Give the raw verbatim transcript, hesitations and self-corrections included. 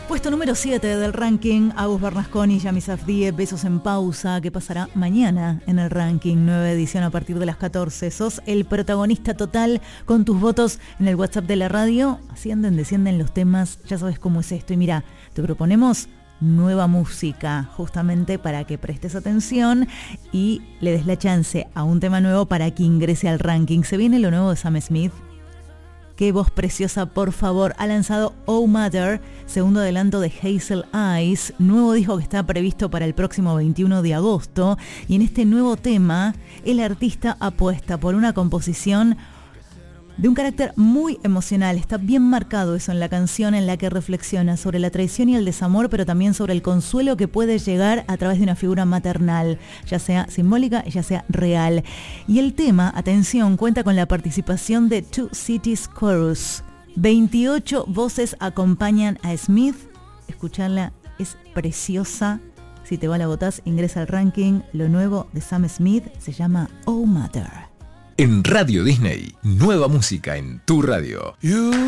Puesto número siete del ranking, Agus Bernasconi, Yami Safdie, Besos en Pausa, que pasará mañana en el ranking, nueva edición a partir de las catorce. Sos el protagonista total con tus votos en el WhatsApp de la radio. Ascienden, descienden los temas, ya sabes cómo es esto. Y mira, te proponemos nueva música, justamente para que prestes atención y le des la chance a un tema nuevo para que ingrese al ranking. Se viene lo nuevo de Sam Smith. Qué voz preciosa, por favor. Ha lanzado Oh Mother, segundo adelanto de Hazel Eyes, nuevo disco que está previsto para el próximo veintiuno de agosto. Y en este nuevo tema, el artista apuesta por una composición de un carácter muy emocional. Está bien marcado eso en la canción, en la que reflexiona sobre la traición y el desamor, pero también sobre el consuelo que puede llegar a través de una figura maternal, ya sea simbólica, ya sea real. Y el tema, atención, cuenta con la participación de Two Cities Chorus. veintiocho voces acompañan a Smith. Escucharla, es preciosa. Si te va la votás, ingresa al ranking. Lo nuevo de Sam Smith se llama Oh Mother. En Radio Disney, nueva música en tu radio. You